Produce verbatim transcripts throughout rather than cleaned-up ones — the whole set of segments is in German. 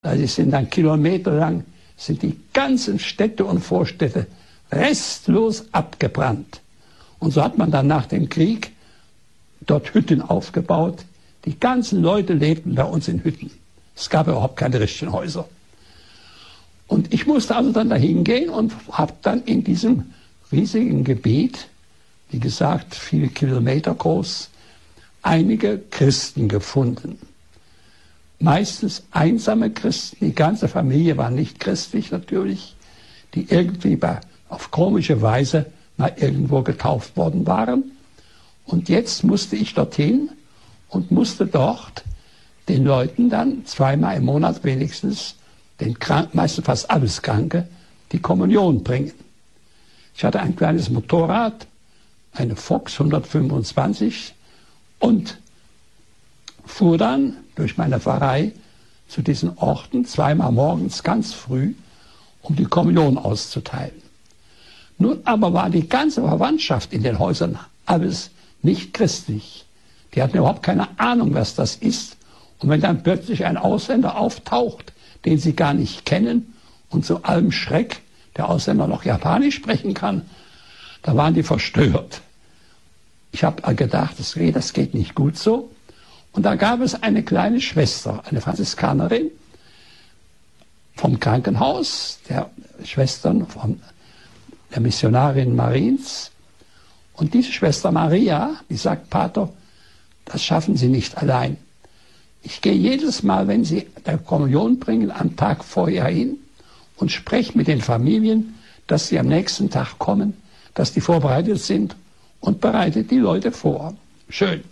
Also es sind dann kilometerlang, sind die ganzen Städte und Vorstädte restlos abgebrannt. Und so hat man dann nach dem Krieg dort Hütten aufgebaut. Die ganzen Leute lebten bei uns in Hütten. Es gab überhaupt keine richtigen Häuser. Und ich musste also dann dahin gehen und habe dann in diesem riesigen Gebiet, wie gesagt, viele Kilometer groß, einige Christen gefunden. Meistens einsame Christen, die ganze Familie war nicht christlich natürlich, die irgendwie bei, auf komische Weise mal irgendwo getauft worden waren. Und jetzt musste ich dorthin und musste dort den Leuten dann zweimal im Monat wenigstens, den Krank, meistens fast alles Kranke, die Kommunion bringen. Ich hatte ein kleines Motorrad, eine Fox hundertfünfundzwanzig, und fuhr dann durch meine Pfarrei zu diesen Orten zweimal morgens ganz früh, um die Kommunion auszuteilen. Nun aber war die ganze Verwandtschaft in den Häusern alles nicht christlich. Die hatten überhaupt keine Ahnung, was das ist. Und wenn dann plötzlich ein Ausländer auftaucht, den sie gar nicht kennen und zu allem Schreck der Ausländer noch Japanisch sprechen kann, da waren die verstört. Ich habe gedacht, das geht, das geht nicht gut so. Und da gab es eine kleine Schwester, eine Franziskanerin vom Krankenhaus, der Schwestern von der Missionarin Mariens. Und diese Schwester Maria, die sagt, Pater, das schaffen Sie nicht allein. Ich gehe jedes Mal, wenn Sie der Kommunion bringen, am Tag vorher hin und spreche mit den Familien, dass sie am nächsten Tag kommen, dass die vorbereitet sind, und bereitet die Leute vor. Schön.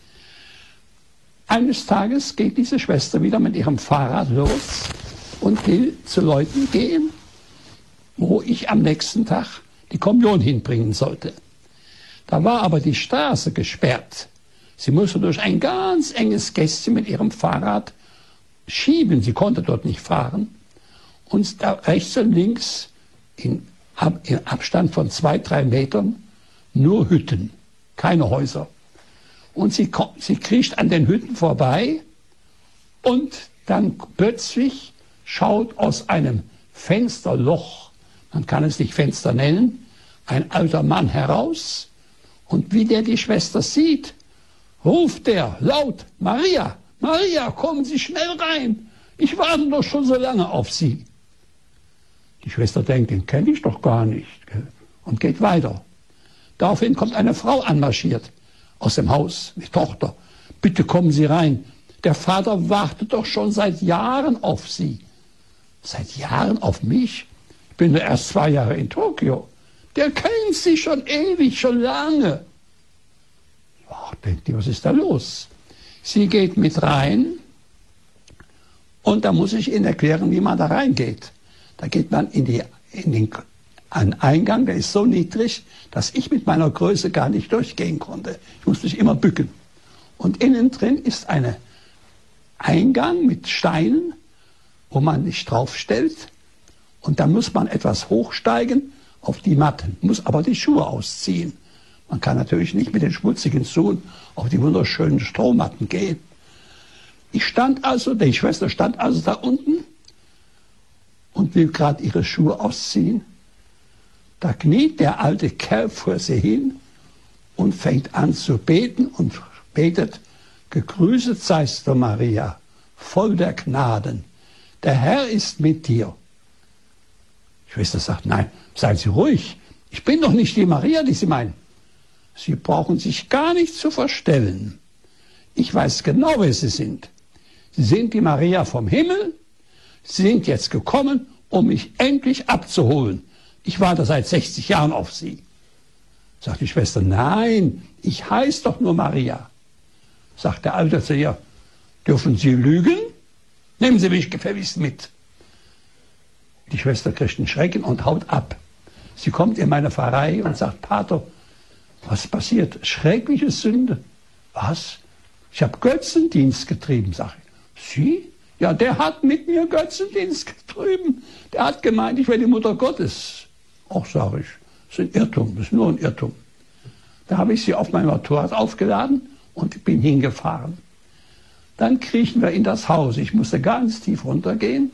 Eines Tages geht diese Schwester wieder mit ihrem Fahrrad los und will zu Leuten gehen, wo ich am nächsten Tag die Kommunion hinbringen sollte. Da war aber die Straße gesperrt. Sie musste durch ein ganz enges Gässchen mit ihrem Fahrrad schieben. Sie konnte dort nicht fahren. Und da rechts und links in, in Abstand von zwei, drei Metern nur Hütten, keine Häuser. Und sie, sie kriecht an den Hütten vorbei und dann plötzlich schaut aus einem Fensterloch, man kann es nicht Fenster nennen, ein alter Mann heraus, und wie der die Schwester sieht, ruft er laut, Maria, Maria, kommen Sie schnell rein, ich warte doch schon so lange auf Sie. Die Schwester denkt, den kenne ich doch gar nicht, und geht weiter. Daraufhin kommt eine Frau anmarschiert aus dem Haus, die Tochter. Bitte kommen Sie rein. Der Vater wartet doch schon seit Jahren auf Sie. Seit Jahren auf mich? Ich bin nur erst zwei Jahre in Tokio. Der kennt Sie schon ewig, schon lange. Ach, denkt die, was ist da los? Sie geht mit rein und da muss ich Ihnen erklären, wie man da reingeht. Da geht man in, die, in den Ein Eingang, der ist so niedrig, dass ich mit meiner Größe gar nicht durchgehen konnte. Ich musste mich immer bücken. Und innen drin ist ein Eingang mit Steinen, wo man sich draufstellt. Und da muss man etwas hochsteigen auf die Matten, muss aber die Schuhe ausziehen. Man kann natürlich nicht mit den schmutzigen Schuhen auf die wunderschönen Strohmatten gehen. Ich stand also, die Schwester stand also da unten und will gerade ihre Schuhe ausziehen. Da kniet der alte Kerl vor sie hin und fängt an zu beten und betet, gegrüßet seist du, Maria, voll der Gnaden. Der Herr ist mit dir. Die Schwester sagt, nein, seien Sie ruhig, ich bin doch nicht die Maria, die Sie meinen. Sie brauchen sich gar nicht zu verstellen. Ich weiß genau, wer Sie sind. Sie sind die Maria vom Himmel. Sie sind jetzt gekommen, um mich endlich abzuholen. Ich warte seit sechzig Jahren auf Sie. Sagt die Schwester, nein, ich heiße doch nur Maria. Sagt der Alte zu ihr, dürfen Sie lügen? Nehmen Sie mich gefälligst mit. Die Schwester kriegt einen Schrecken und haut ab. Sie kommt in meine Pfarrei und sagt, Pater, was passiert? Schreckliche Sünde. Was? Ich habe Götzendienst getrieben, sage ich. Sie? Ja, der hat mit mir Götzendienst getrieben. Der hat gemeint, ich wäre die Mutter Gottes. Ach, sage ich, das ist ein Irrtum, das ist nur ein Irrtum. Da habe ich sie auf mein Motorrad aufgeladen und bin hingefahren. Dann kriechen wir in das Haus. Ich musste ganz tief runtergehen.